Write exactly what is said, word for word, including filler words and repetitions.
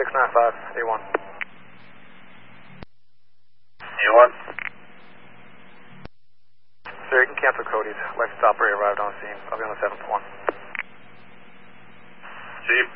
six nine five, A one. A one. Sir, you can cancel Cody's. Licensed operator arrived on scene. I'll be on the seventh one. Chief.